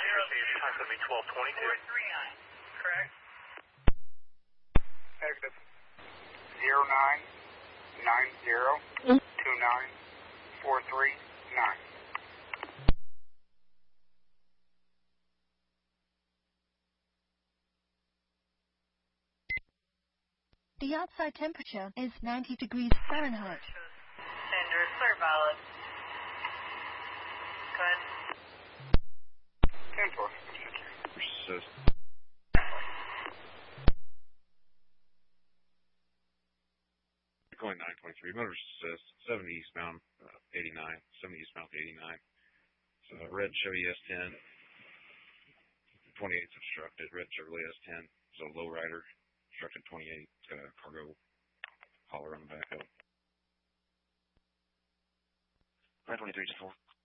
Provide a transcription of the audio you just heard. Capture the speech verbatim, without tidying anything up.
Time could be twelve twenty-two. four three nine, correct? Negative. Zero nine nine zero two nine four three nine. The outside temperature is ninety degrees Fahrenheit. Sender, clear valid. Go ahead. ten four. Persist. Going nine twenty-three, motor assist, seventy eastbound, uh, eighty-nine, seventy eastbound to eighty-nine. So red Chevy S ten, twenty-eight's obstructed, red Chevrolet S ten, so lowrider, obstructed twenty-eight, got a cargo hauler on the back of it. nine twenty-three, just four.